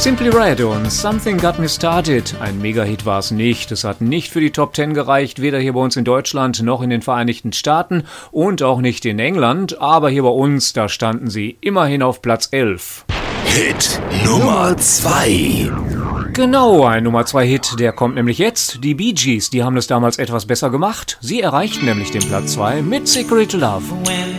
Simply Red und Something Got Me Started. Ein Mega-Hit war es nicht. Es hat nicht für die Top 10 gereicht, weder hier bei uns in Deutschland noch in den Vereinigten Staaten und auch nicht in England. Aber hier bei uns, da standen sie immerhin auf Platz 11. Hit Nummer 2. Genau, ein Nummer 2 Hit, der kommt nämlich jetzt. Die Bee Gees, die haben es damals etwas besser gemacht. Sie erreichten nämlich den Platz 2 mit Secret Love.